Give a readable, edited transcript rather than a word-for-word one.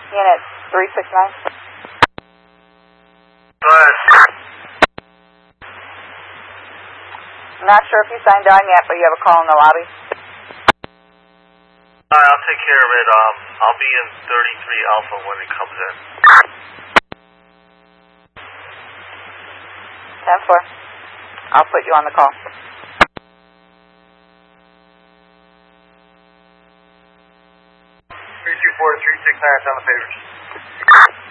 Unit 369. Go ahead. I'm not sure if you signed on yet, but you have a call in the lobby. Alright, I'll take care of it. I'll be in 33 Alpha when it comes in. 10-4. I'll put you on the call. 324-369, on the favors.